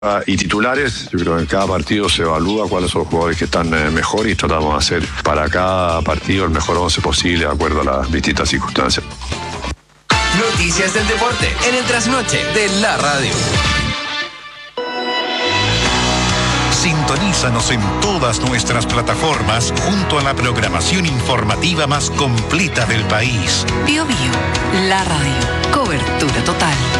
Y titulares, yo creo que en cada partido se evalúa cuáles son los jugadores que están mejor y tratamos de hacer para cada partido el mejor 11 posible de acuerdo a las distintas circunstancias. Noticias del deporte en el trasnoche de la radio. Sintonízanos en todas nuestras plataformas junto a la programación informativa más completa del país. Bio Bio, la radio. Cobertura total.